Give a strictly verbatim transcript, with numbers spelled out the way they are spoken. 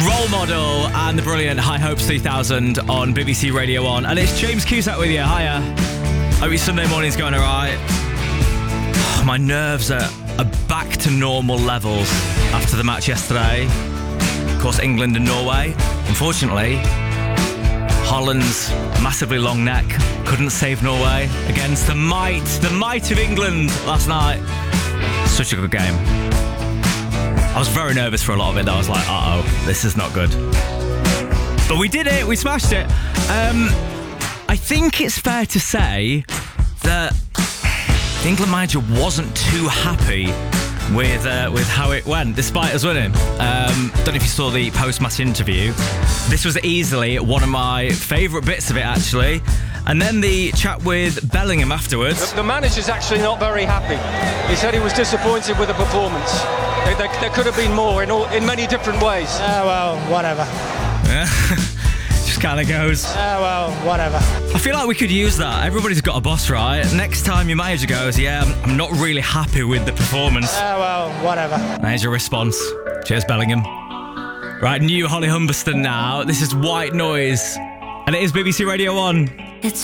Role Model and the brilliant High Hopes three thousand on B B C Radio one. And it's James Cusack with you. Hiya. Hope your Sunday morning's going alright. My nerves are, are back to normal levels after the match yesterday. Of course, England and Norway. Unfortunately, Holland's massively long neck couldn't save Norway against the might, the might of England last night. Such a good game. I was very nervous for a lot of it though. I was like, uh-oh, this is not good. But we did it, we smashed it. Um, I think it's fair to say that the England manager wasn't too happy with uh, with how it went, despite us winning. Um, don't know if you saw the post-match interview. This was easily one of my favourite bits of it, actually. And then the chat with Bellingham afterwards. The, the manager's actually not very happy. He said he was disappointed with the performance. There, there, there could have been more in all, in many different ways. Uh, well, whatever. Yeah. Just kind of goes. Uh, well, whatever. I feel like we could use that. Everybody's got a boss, right? Next time your manager goes, yeah, I'm, I'm not really happy with the performance. Uh, well, whatever. There's your response. Cheers, Bellingham. Right, new Holly Humberston now. This is White Noise. And it is B B C Radio one.